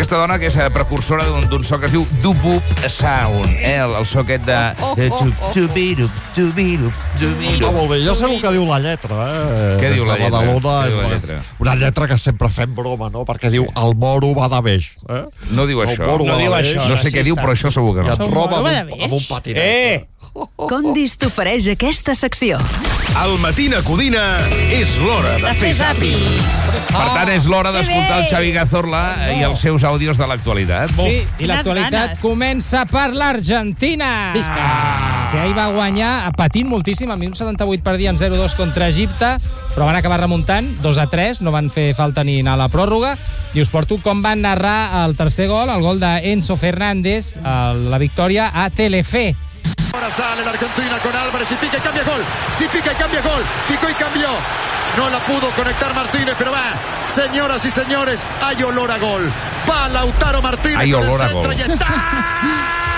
aquesta dona que és precursora d'un so que es diu doo-wop sound, el so aquest de... Està molt bé, jo sé el que diu la lletra, Què diu la lletra? Una lletra que sempre fem broma, no? Perquè diu, el moro va de beix. No diu això. No diu això. No sé què diu, però això segur que I no. et roba amb un patinet. Condis t'ofereix aquesta secció. Al Matina Codina és l'hora de fer zapi. Per tant, és l'hora d'escoltar el Xavi Cazorla i els seus àudios de l'actualitat. Sí, i l'actualitat comença per l'Argentina. Que ahir va guanyar patint moltíssim, al minut 78 perdien 0-2 contra Egipte, però van acabar remuntant 2-3, no van fer falta ni anar a la pròrroga, i us porto com van narrar el tercer gol, el gol d'Enzo Fernández, la victòria a Telefe. Ahora sale la Argentina con Álvarez, si pica y cambia gol, si pica y cambia gol, picó y cambió. No la pudo conectar Martínez, pero va, señoras y señores, hay olor a gol. Va Lautaro Martínez. Hay olor a gol.